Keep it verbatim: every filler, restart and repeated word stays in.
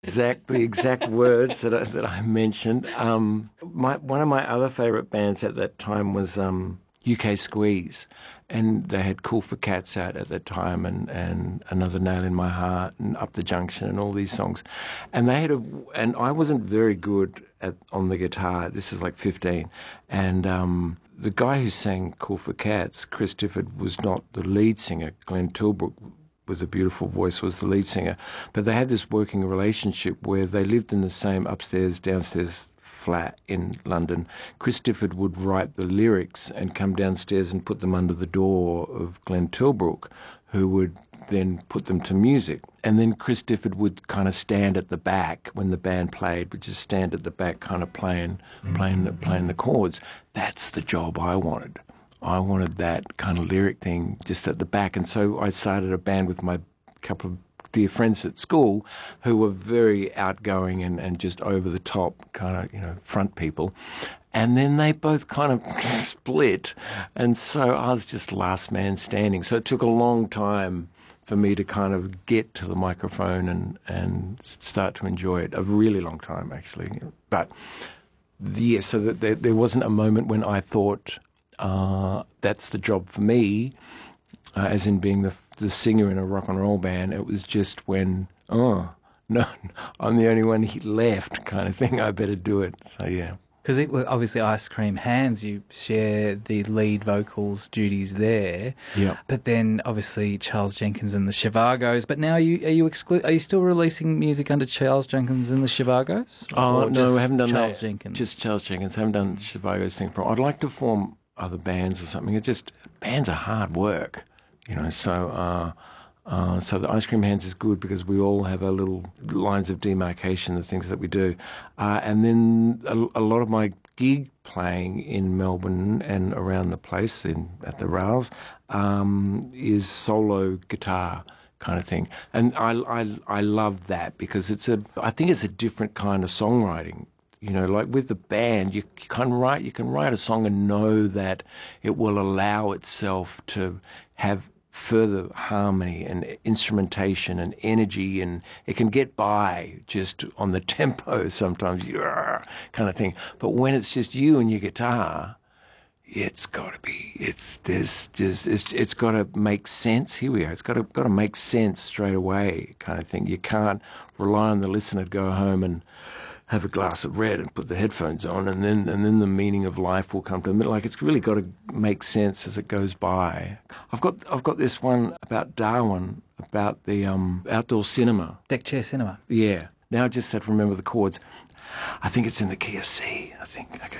exact the exact words that I, that I mentioned. Um, my one of my other favourite bands at that time was um, U K Squeeze, and they had Cool for Cats out at that time, and, and Another Nail in My Heart, and Up the Junction, and all these songs. And they had a, and I wasn't very good at on the guitar. This is like fifteen, and um, the guy who sang Cool for Cats, Chris Difford, was not the lead singer. Glenn Tilbrook, with a beautiful voice, was the lead singer. But they had this working relationship where they lived in the same upstairs, downstairs flat in London. Chris Difford would write the lyrics and come downstairs and put them under the door of Glenn Tilbrook, who would then put them to music. And then Chris Difford would kind of stand at the back when the band played, would just stand at the back kind of playing, playing, the, playing the chords. That's the job I wanted. I wanted that kind of lyric thing just at the back. And so I started a band with my couple of dear friends at school who were very outgoing and, and just over the top kind of, you know, front people. And then they both kind of split. And so I was just last man standing. So it took a long time for me to kind of get to the microphone and, and start to enjoy it. A really long time, actually. But, yeah, so that there, there wasn't a moment when I thought, uh, that's the job for me, uh, as in being the the singer in a rock and roll band. It was just when, oh, no, I'm the only one he left kind of thing. I better do it. So, yeah. Because obviously Ice Cream Hands, you share the lead vocals duties there. Yeah. But then obviously Charles Jenkins and the Chivagos. But now are you are you exclu- are you still releasing music under Charles Jenkins and the Chivagos? Oh, no, I haven't done Charles that. Jenkins? Just Charles Jenkins. I haven't done the Chivagos thing for. I'd like to form other bands or something. It just, bands are hard work. You know, so uh, uh, so the Ice Cream Hands is good because we all have our little lines of demarcation, the things that we do. Uh, and then a, a lot of my gig playing in Melbourne and around the place in at the Rails um, is solo guitar kind of thing. And I, I, I love that because it's a, I think it's a different kind of songwriting. You know, like with the band, you, you can write you can write a song and know that it will allow itself to have further harmony and instrumentation and energy, and it can get by just on the tempo sometimes, kind of thing. But when it's just you and your guitar, it's got to be, it's there's, there's it's, it's got to make sense. Here we are. It's got to got to make sense straight away, kind of thing. You can't rely on the listener to go home and have a glass of red and put the headphones on, and then and then the meaning of life will come to them. Like, it's really got to make sense as it goes by. I've got I've got this one about Darwin, about the um, outdoor cinema. Deck chair cinema. Yeah. Now I just have to remember the chords. I think it's in the key of C. I think.